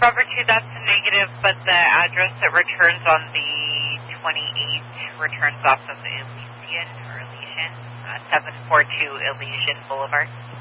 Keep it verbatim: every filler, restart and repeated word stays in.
Discover two, that's a negative, but the address that returns on the twenty-eighth returns off of Elysian, or Elysian, uh, seven forty-two Elysian Boulevard.